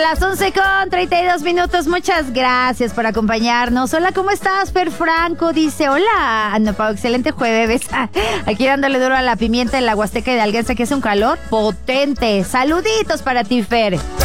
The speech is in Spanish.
Las 11:32. Muchas gracias por acompañarnos. Hola, ¿cómo estás? Fer Franco dice, hola, Ana Pau, excelente jueves. Aquí dándole duro a la pimienta en la Huasteca Hidalguense, que es un calor potente. Saluditos para ti, Fer.